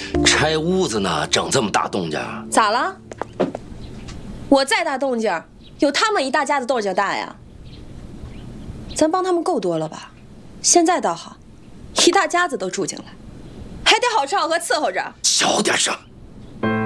拆屋子呢，整这么大动静？ 咋了？我再大动静，有他们一大家子动静大呀。咱帮他们够多了吧？现在倒好，一大家子都住进来，还得好吃好喝伺候着。 小点声。